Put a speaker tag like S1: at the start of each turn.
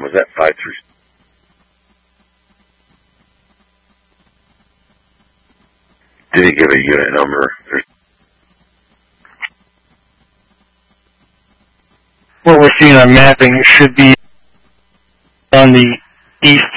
S1: was that 5 through? Did he give a unit number?
S2: What we're seeing on mapping should be on the east